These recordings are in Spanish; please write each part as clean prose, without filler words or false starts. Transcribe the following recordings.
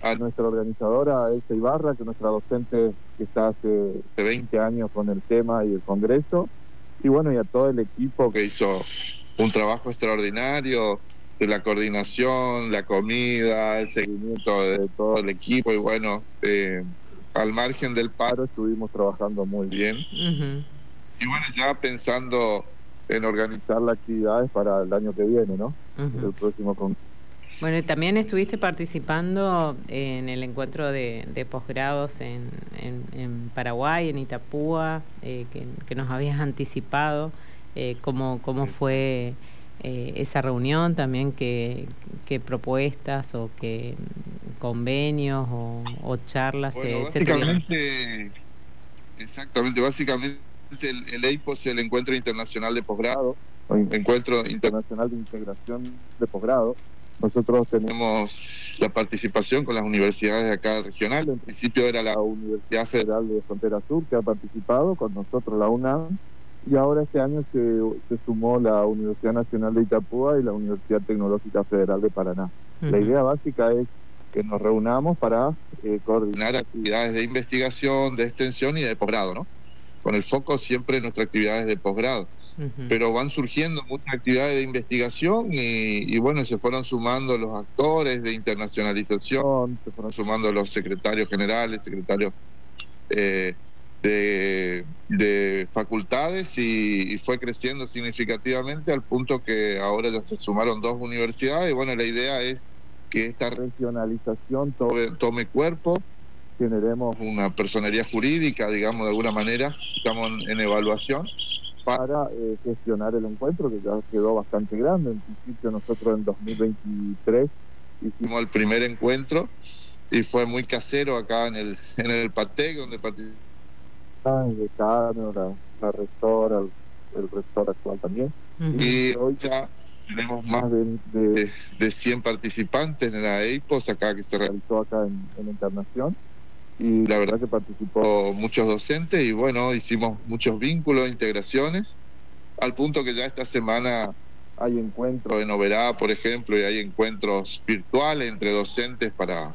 a nuestra organizadora, Elsa Ibarra, que es nuestra docente que está hace 20 años con el tema y el congreso, y bueno, y a todo el equipo que hizo un trabajo extraordinario de la coordinación, la comida, el seguimiento de todo el equipo, y bueno, al margen del paro estuvimos trabajando muy bien. Y bueno, ya pensando en organizar las actividades para el año que viene, ¿no? El próximo congreso. Bueno, y también estuviste participando en el encuentro de posgrados en Paraguay, en Itapúa, que nos habías anticipado. ¿Cómo fue esa reunión también? ¿Qué propuestas o qué convenios o charlas se tuvieron? Exactamente, básicamente el EIPOS, el Encuentro Internacional de Posgrado, o Encuentro Internacional de Integración de Posgrado. Nosotros tenemos la participación con las universidades de acá regionales. En principio era la Universidad Federal de Frontera Sur que ha participado, con nosotros la UNAM, y ahora este año se sumó la Universidad Nacional de Itapúa y la Universidad Tecnológica Federal de Paraná. La idea básica es que nos reunamos para coordinar actividades de investigación, de extensión y de posgrado, ¿no? Con el foco siempre en nuestras actividades de posgrado. Pero van surgiendo muchas actividades de investigación y bueno, se fueron sumando los actores de internacionalización, se fueron sumando los secretarios generales, secretarios de facultades, y fue creciendo significativamente al punto que ahora ya se sumaron 2 universidades. Y bueno, la idea es que esta regionalización tome cuerpo, generemos una personería jurídica, digamos, de alguna manera. Estamos en evaluación para gestionar el encuentro, que ya quedó bastante grande. En principio nosotros en 2023 hicimos el primer encuentro y fue muy casero acá en el PATEC, donde participaban el decano, la rectora, el rector actual también. Y hoy ya tenemos más de 100 participantes en la EIPOS acá, que se realizó acá en Encarnación. Y la verdad que participó muchos docentes y bueno, hicimos muchos vínculos, integraciones, al punto que ya esta semana hay encuentros en Oberá, por ejemplo, y hay encuentros virtuales entre docentes para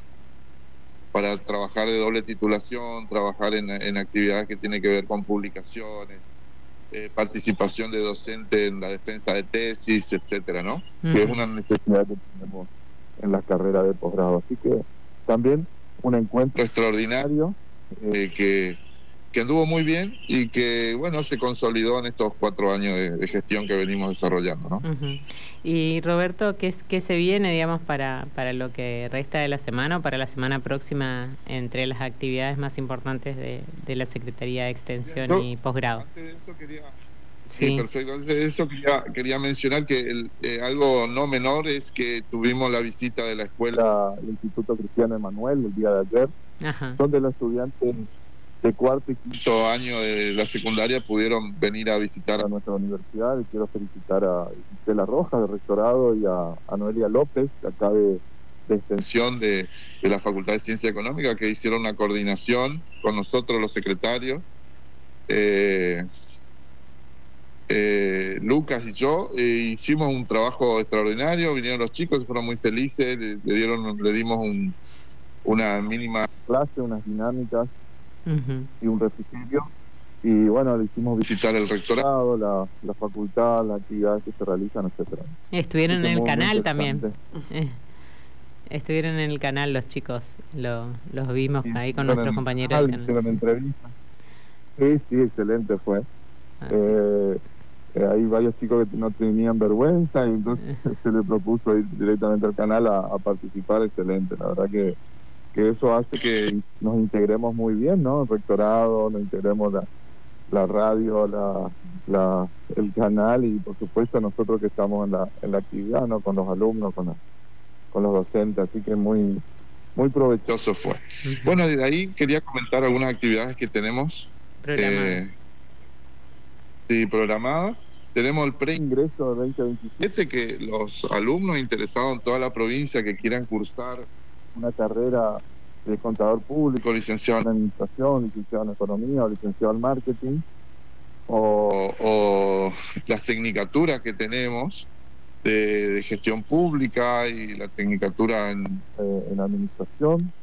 trabajar de doble titulación, trabajar en actividades que tienen que ver con publicaciones, participación de docentes en la defensa de tesis, etcétera, ¿no? Que es una necesidad que tenemos en las carreras de posgrado. Así que también un encuentro extraordinario que anduvo muy bien y que, bueno, se consolidó en estos 4 años de gestión que venimos desarrollando, ¿no? Y Roberto, ¿qué se viene, digamos, para lo que resta de la semana o para la semana próxima entre las actividades más importantes de la Secretaría de Extensión y Posgrado? Antes de eso Sí, perfecto. Antes de eso quería mencionar que algo no menor es que tuvimos la visita de la escuela, el Instituto Cristiano Emanuel, el día de ayer, donde los estudiantes de 4º y 5º año de la secundaria pudieron venir a visitar a nuestra universidad. Y quiero felicitar a Estela Rojas, del rectorado, y a Noelia López, de acá de extensión de la Facultad de Ciencia Económica, que hicieron una coordinación con nosotros, los secretarios. Lucas y yo hicimos un trabajo extraordinario. Vinieron los chicos, fueron muy felices, le dimos una mínima clase, unas dinámicas y un refrigerio, y bueno, le hicimos visitar el rectorado, la facultad, las actividades que se realizan, etcétera. Estuvieron en el canal también. Estuvieron en el canal los chicos, los vimos ahí con nuestros compañeros del canal. Hicieron entrevistas. Sí, excelente fue. Hay varios chicos que no tenían vergüenza y entonces se le propuso ir directamente al canal a participar. Excelente, la verdad que eso hace que nos integremos muy bien, ¿no? El rectorado, nos integremos la radio, el canal, y por supuesto nosotros que estamos en la actividad, ¿no? Con los alumnos, con los docentes, así que muy provechoso fue. Bueno, de ahí quería comentar algunas actividades que tenemos programadas. Tenemos el preingreso de 2027, que los alumnos interesados en toda la provincia que quieran cursar una carrera de contador público, licenciado en administración, licenciado en economía o licenciado en marketing, o las tecnicaturas que tenemos de gestión pública y la tecnicatura en administración,